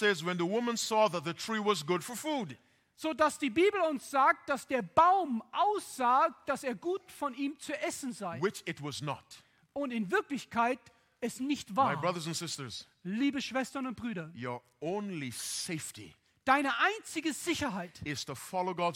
says, when the woman saw that the tree was good for food. So dass die Bibel uns sagt, dass der Baum aussah, dass er gut von ihm zu essen sei. Which it was not. Und in Wirklichkeit es nicht My war. brothers and sisters, Liebe Schwestern und Brüder, your only safety deine einzige Sicherheit is to follow God's